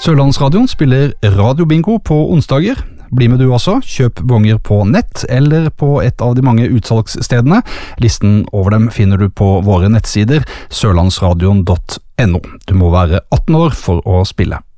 Sørlandsradioen spiller radiobingo på onsdager. Bli med du også, kjøp bonger på nett eller på et av de mange utsalgsstedene. Listen over dem finner du på våre nettsider sørlandsradion.no. Du må være 18 år for å spille.